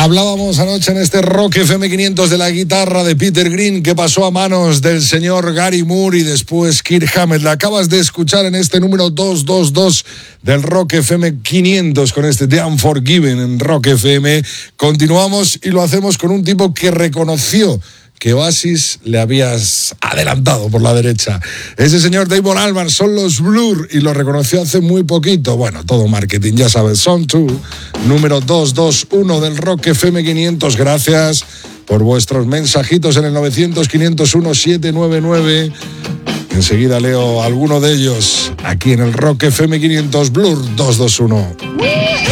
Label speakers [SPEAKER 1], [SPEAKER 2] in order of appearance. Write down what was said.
[SPEAKER 1] Hablábamos anoche en este Rock FM 500 de la guitarra de Peter Green que pasó a manos del señor Gary Moore y después Kirk Hammett. La acabas de escuchar en este número 222 del Rock FM 500 con este The Unforgiven en Rock FM. Continuamos y lo hacemos con un tipo que reconoció que Oasis le habías adelantado por la derecha. Ese señor Damon Albarn son los Blur y lo reconoció hace muy poquito. Bueno, todo marketing, ya sabes. Song 2, número 221 del Rock FM 500. Gracias por vuestros mensajitos en el 900-501-799. Enseguida leo alguno de ellos aquí en el Rock FM 500 Blur 221.